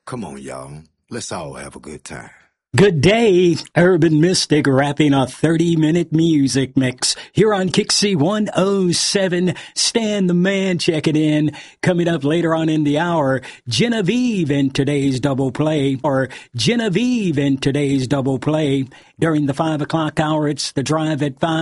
Come on, y'all. Let's all have a good time. Good day, Urban Mystic rapping a 30-minute music mix here on Kixie 107. Stan the Man checking in. Coming up later on in the hour, Genevieve in today's double play, During the 5 o'clock hour, it's The Drive at 5.